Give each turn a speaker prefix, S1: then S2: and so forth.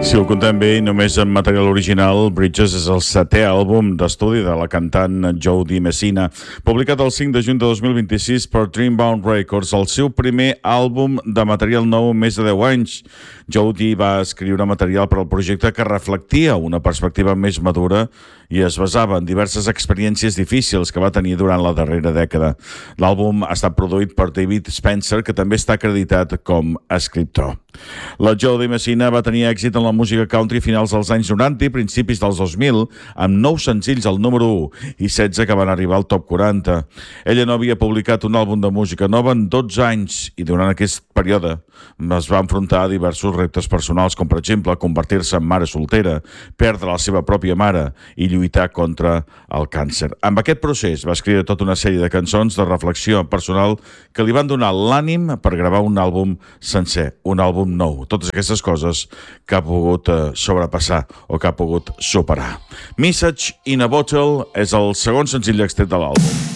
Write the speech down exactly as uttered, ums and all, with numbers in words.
S1: Si ho contem bé, només en material original, Bridges és el setè àlbum d'estudi de la cantant Jo Dee Messina, publicat el cinc de juny de dos mil vint-i-sis per Dreambound Records, el seu primer àlbum de material nou en més de deu anys. Jo Dee va escriure material per al projecte que reflectia una perspectiva més madura i es basava en diverses experiències difícils que va tenir durant la darrera dècada. L'àlbum ha estat produït per David Spencer, que també està acreditat com a escriptor. La Jo Dee Messina va tenir èxit en la música country a finals dels anys noranta i principis dels dos mil, amb nou senzills al número u i setze que van arribar al top quaranta. Ella no havia publicat un àlbum de música nova en dotze anys i durant aquest període es va enfrontar a diversos reptes personals, com per exemple convertir-se en mare soltera, perdre la seva pròpia mare i lluitar contra el càncer. Amb aquest procés va escriure tota una sèrie de cançons de reflexió personal que li van donar l'ànim per gravar un àlbum sencer, un àlbum nou. Totes aquestes coses que ha pogut eh, sobrepassar o que ha pogut superar. Message in a Bottle és el segon senzill extret de l'àlbum.